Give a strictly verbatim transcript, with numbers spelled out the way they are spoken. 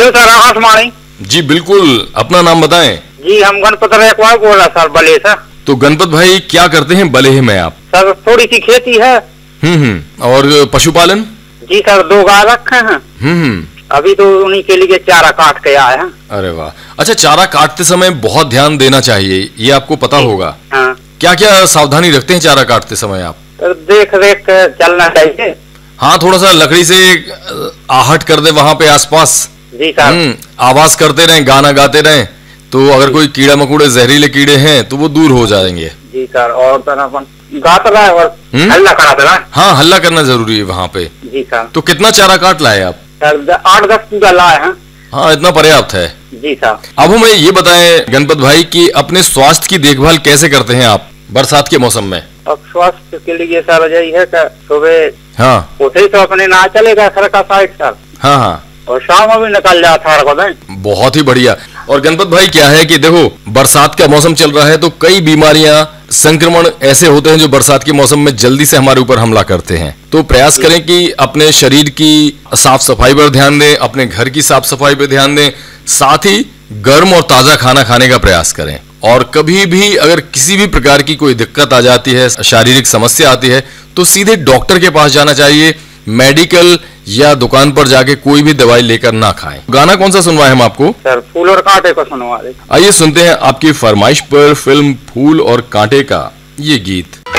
Hello sir, Akashvani. जी बिल्कुल, अपना नाम बताएं। जी हम गणपत रेखवार बोल रहा सर, बले से। तो गणपत भाई क्या करते हैं बलेह में आप? सर थोड़ी सी खेती है। हम्म हम्म और पशुपालन? जी सर, दो गाय रखे हैं। हम्म हम्म अभी तो उन्हीं के लिए चारा काट के आए हैं। अरे वाह, अच्छा चारा काटते समय बहुत ध्यान देना चाहिए, ये आपको पता होगा। हाँ। क्या क्या सावधानी रखते हैं चारा काटते समय आप? सर देख रेख के चलना चाहिए। हाँ, थोड़ा सा लकड़ी से आहट कर दे वहां पे आसपास। जी सर। हम्म आवाज करते रहें, गाना गाते रहें, तो अगर कोई कीड़ा मकोड़े जहरीले कीड़े हैं तो वो दूर हो जाएंगे। जी सर, और तो अपन गाता रहा और हल्ला कराते रहा। हाँ, हल्ला करना जरूरी है वहाँ पे। जी सर। तो कितना चारा काट लाए आप? सर आठ दस पूरा लाए हैं। हाँ, इतना पर्याप्त है। जी सर। अब हमें ये बताएं गणपत भाई कि अपने स्वास्थ्य की देखभाल कैसे करते हैं आप बरसात के मौसम में? अब स्वास्थ्य के लिए सर यही है कि सुबह हाँ उठे तो अपने ना चलेगा सर का साइड सर, हाँ हाँ और शाम में भी निकल जाता है। बहुत ही बढ़िया। और गणपत भाई क्या है कि देखो बरसात का मौसम चल रहा है तो कई बीमारियां, संक्रमण ऐसे होते हैं जो बरसात के मौसम में जल्दी से हमारे ऊपर हमला करते हैं। तो प्रयास करें कि अपने शरीर की साफ सफाई पर ध्यान दें, अपने घर की साफ सफाई पर ध्यान दें, साथ ही गर्म और ताजा खाना खाने का प्रयास करें। और कभी भी अगर किसी भी प्रकार की कोई दिक्कत आ जाती है, शारीरिक समस्या आती है, तो सीधे डॉक्टर के पास जाना चाहिए। मेडिकल या दुकान पर जाके कोई भी दवाई लेकर ना खाएं। गाना कौन सा सुनवाएं हम आपको? सर फूल और कांटे को सुनवा दे। आइए सुनते हैं आपकी फरमाइश पर फिल्म फूल और कांटे का ये गीत।